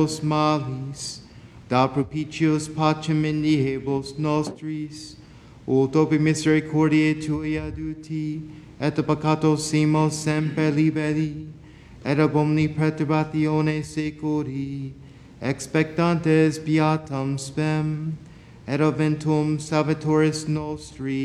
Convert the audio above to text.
malis, da propitios pacem in diebus nostris, ut opi misericordiae Tui aduti, et a peccatos simos semper liberi, et ab omni perturbatione securi, expectantes beatam spem, et oventum salvatoris nostri,